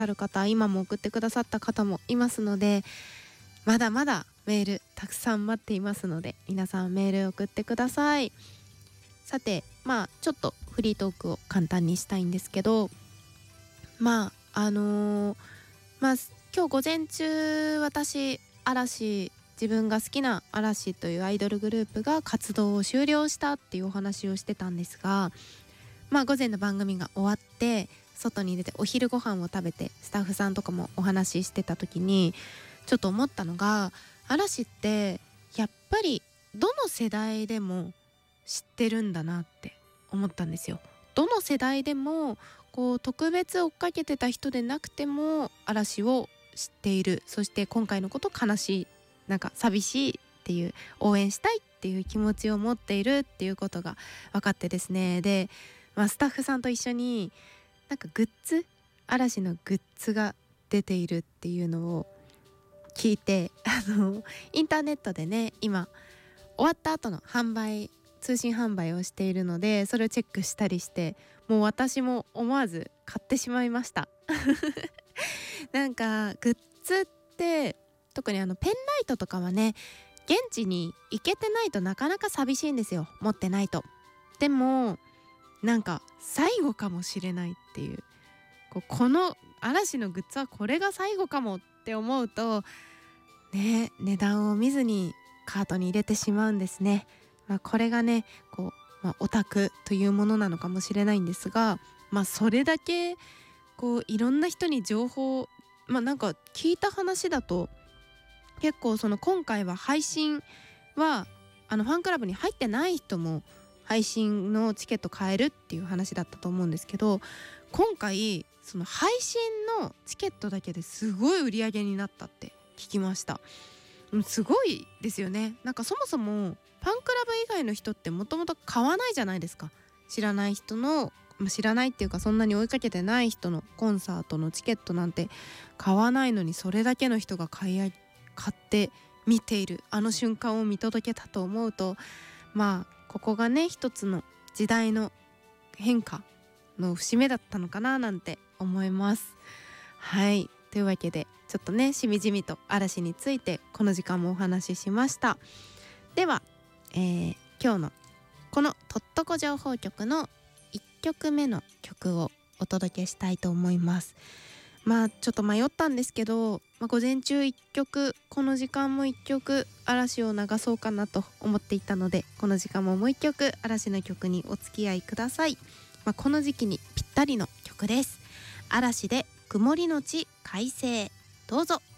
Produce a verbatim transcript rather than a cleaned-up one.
る方、今も送ってくださった方もいますので、まだまだメールたくさん待っていますので、皆さんメール送ってください。さて、まあちょっとフリートークを簡単にしたいんですけど、まああのー、まあ今日午前中、私嵐、自分が好きな嵐というアイドルグループが活動を終了したっていうお話をしてたんですが、まあ午前の番組が終わって外に出てお昼ご飯を食べて、スタッフさんとかもお話ししてた時にちょっと思ったのが、嵐ってやっぱりどの世代でも知ってるんだなって思ったんですよ。どの世代でもこう特別追っかけてた人でなくても嵐を知っている。そして今回のこと悲しい、なんか寂しいっていう、応援したいっていう気持ちを持っているっていうことが分かってですね。で、まあ、スタッフさんと一緒になんかグッズ、嵐のグッズが出ているっていうのを聞いて、あのインターネットでね、今終わった後の販売、通信販売をしているので、それをチェックしたりして、もう私も思わず買ってしまいましたなんかグッズって特にあのペンライトとかはね、現地に行けてないとなかなか寂しいんですよ、持ってないと。でもなんか最後かもしれないっていう、こうこの嵐のグッズはこれが最後かもって思うとね、値段を見ずにカートに入れてしまうんですね。まあ、これがねこう、まあ、オタクというものなのかもしれないんですが、まあそれだけこういろんな人に情報、まあなんか聞いた話だと、結構その今回は配信はあのファンクラブに入ってない人も配信のチケット買えるっていう話だったと思うんですけど、今回その配信のチケットだけですごい売り上げになったって聞きました。すごいですよね。なんかそもそもファンクラブ以外の人ってもともと買わないじゃないですか。知らない人の、まあ、知らないっていうかそんなに追いかけてない人のコンサートのチケットなんて買わないのに、それだけの人が買い買って見ているあの瞬間を見届けたと思うと、まあここがね一つの時代の変化の節目だったのかななんて思います。はい、というわけでちょっとねしみじみと嵐についてこの時間もお話ししました。では、えー、今日のこのとっとこ情報局のいっきょくめの曲をお届けしたいと思います。まあちょっと迷ったんですけど、まあ、午前中いっきょく、この時間もいっきょく嵐を流そうかなと思っていたので、この時間ももういっきょく嵐の曲にお付き合いください。まあ、この時期にぴったりの曲です。嵐で曇りのち快晴、どうぞ。